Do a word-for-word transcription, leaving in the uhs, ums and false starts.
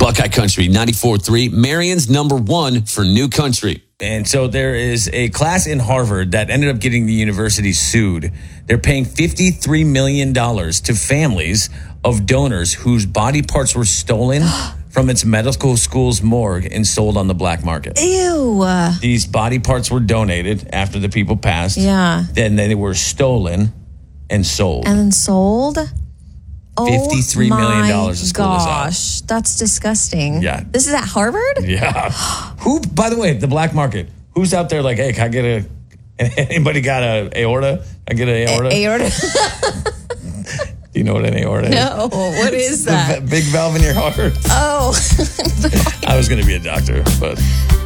Buckeye Country, ninety-four point three, Marion's number one for new country. And so there is a class in Harvard that ended up getting the university sued. They're paying fifty-three million dollars to families of donors whose body parts were stolen from its medical school's morgue and sold on the black market. Ew. These body parts were donated after the people passed. Yeah. Then they were stolen and sold. And then sold? fifty-three million dollars Oh to school this out. gosh, that's disgusting. Yeah. This is at Harvard? Yeah. Who, by the way, the black market, who's out there like, hey, can I get a, anybody got a aorta? I get an aorta? A- aorta? Do you know what an aorta is? No, what is that? The big valve in your heart. Oh. I was going to be a doctor, but...